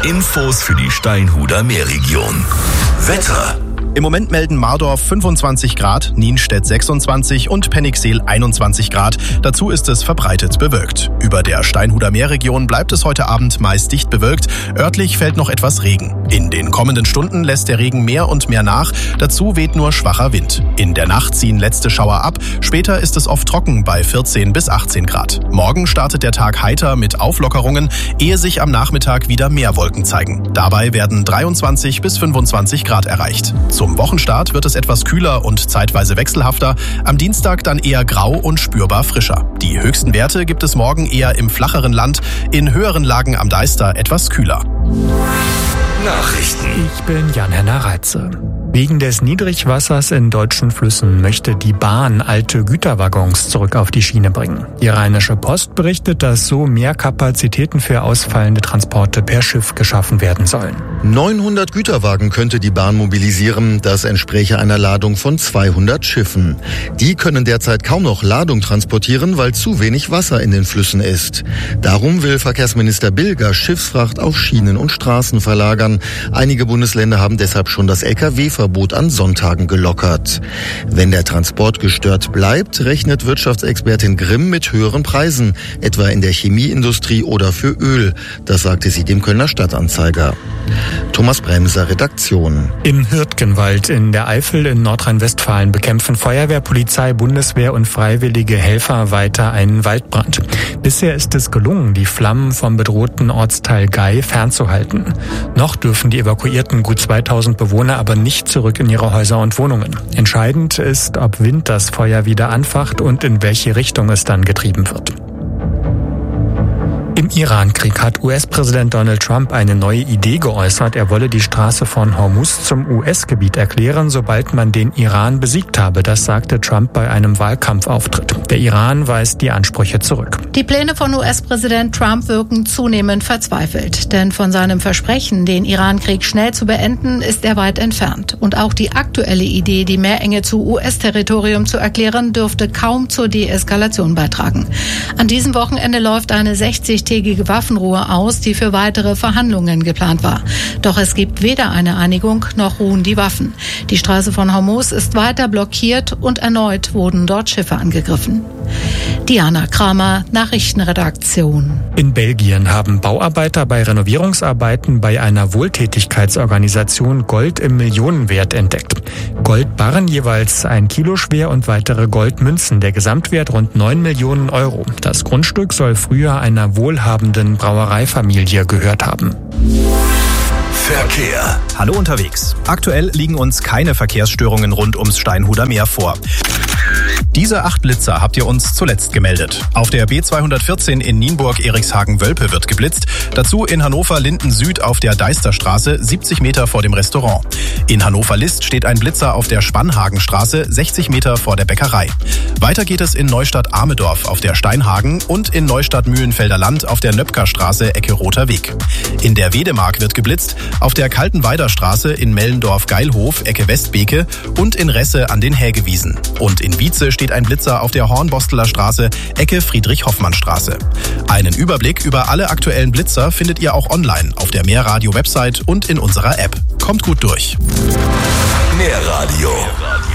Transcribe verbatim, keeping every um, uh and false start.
Infos für die Steinhuder Meerregion. Wetter. Im Moment melden Mardorf fünfundzwanzig Grad, Nienstedt sechsundzwanzig und Penningseel einundzwanzig Grad. Dazu ist es verbreitet bewölkt. Über der Steinhuder Meerregion bleibt es heute Abend meist dicht bewölkt. Örtlich fällt noch etwas Regen. In den kommenden Stunden lässt der Regen mehr und mehr nach. Dazu weht nur schwacher Wind. In der Nacht ziehen letzte Schauer ab. Später ist es oft trocken bei vierzehn bis achtzehn Grad. Morgen startet der Tag heiter mit Auflockerungen, ehe sich am Nachmittag wieder mehr Wolken zeigen. Dabei werden dreiundzwanzig bis fünfundzwanzig Grad erreicht. Zum Wochenstart wird es etwas kühler und zeitweise wechselhafter. Am Dienstag dann eher grau und spürbar frischer. Die höchsten Werte gibt es morgen eher im flacheren Land, in höheren Lagen am Deister etwas kühler. Nachrichten. Ich bin Jan-Henner Reitze. Wegen des Niedrigwassers in deutschen Flüssen möchte die Bahn alte Güterwaggons zurück auf die Schiene bringen. Die Rheinische Post berichtet, dass so mehr Kapazitäten für ausfallende Transporte per Schiff geschaffen werden sollen. neunhundert Güterwagen könnte die Bahn mobilisieren. Das entspräche einer Ladung von zweihundert Schiffen. Die können derzeit kaum noch Ladung transportieren, weil zu wenig Wasser in den Flüssen ist. Darum will Verkehrsminister Bilger Schiffsfracht auf Schienen und Straßen verlagern. Einige Bundesländer haben deshalb schon das L K W-Verbot an Sonntagen gelockert. Wenn der Transport gestört bleibt, rechnet Wirtschaftsexpertin Grimm mit höheren Preisen, etwa in der Chemieindustrie oder für Öl. Das sagte sie dem Kölner Stadtanzeiger. Thomas Bremser, Redaktion. Im Hürtgenwald in der Eifel in Nordrhein-Westfalen bekämpfen Feuerwehr, Polizei, Bundeswehr und freiwillige Helfer weiter einen Waldbrand. Bisher ist es gelungen, die Flammen vom bedrohten Ortsteil Gei fernzuhalten. Noch dürfen die evakuierten gut zweitausend Bewohner aber nicht zurück in ihre Häuser und Wohnungen. Entscheidend ist, ob Wind das Feuer wieder anfacht und in welche Richtung es dann getrieben wird. Im Iran-Krieg hat U S-Präsident Donald Trump eine neue Idee geäußert. Er wolle die Straße von Hormuz zum U S-Gebiet erklären, sobald man den Iran besiegt habe. Das sagte Trump bei einem Wahlkampfauftritt. Der Iran weist die Ansprüche zurück. Die Pläne von U S-Präsident Trump wirken zunehmend verzweifelt. Denn von seinem Versprechen, den Iran-Krieg schnell zu beenden, ist er weit entfernt. Und auch die aktuelle Idee, die Meerenge zu U S-Territorium zu erklären, dürfte kaum zur Deeskalation beitragen. An diesem Wochenende läuft eine sechzigtägige Waffenruhe aus, die für weitere Verhandlungen geplant war. Doch es gibt weder eine Einigung noch ruhen die Waffen. Die Straße von Hormuz ist weiter blockiert und erneut wurden dort Schiffe angegriffen. Diana Kramer, Nachrichtenredaktion. In Belgien haben Bauarbeiter bei Renovierungsarbeiten bei einer Wohltätigkeitsorganisation Gold im Millionenwert entdeckt. Goldbarren jeweils ein Kilo schwer und weitere Goldmünzen. Der Gesamtwert rund neun Millionen Euro. Das Grundstück soll früher einer wohlhabenden Brauereifamilie gehört haben. Verkehr. Hallo unterwegs. Aktuell liegen uns keine Verkehrsstörungen rund ums Steinhuder Meer vor. Diese acht Blitzer habt ihr uns zuletzt gemeldet. Auf der B zweihundertvierzehn in Nienburg-Erichshagen-Wölpe wird geblitzt. Dazu in Hannover-Linden Süd auf der Deisterstraße, siebzig Meter vor dem Restaurant. In Hannover-List steht ein Blitzer auf der Spannhagenstraße, sechzig Meter vor der Bäckerei. Weiter geht es in Neustadt-Amedorf auf der Steinhagen und in Neustadt-Mühlenfelder Land auf der Nöpkerstraße, Ecke Roter Weg. In der Wedemark wird geblitzt, auf der Kaltenweider Straße in Mellendorf-Geilhof, Ecke Westbeke und in Resse an den Hägewiesen. Und in Wietze steht ein Blitzer auf der Hornbosteler Straße, Ecke Friedrich-Hoffmann-Straße. Einen Überblick über alle aktuellen Blitzer findet ihr auch online auf der Meerradio-Website und in unserer App. Kommt gut durch. Meerradio.